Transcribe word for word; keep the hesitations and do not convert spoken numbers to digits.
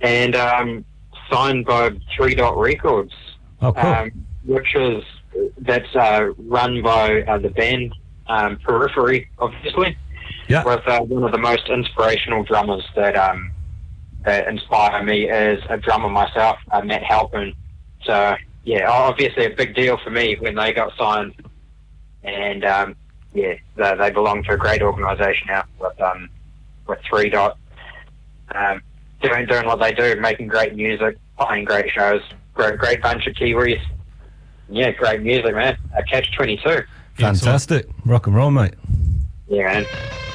and um, signed by Three Dot Records, Oh, cool. um, which is that's uh, run by uh, the band um, Periphery, obviously, Yeah. with uh, one of the most inspirational drummers that um, that inspire me as a drummer myself, uh, Matt Halpin. So yeah, obviously a big deal for me when they got signed, and um, yeah, they, they belong to a great organisation now with um, with Three Dot, um, doing doing what they do, making great music, playing great shows, great great bunch of Kiwis. Yeah, great music, man. A Catch twenty-two. Fantastic. Rock and roll, mate. Yeah, man.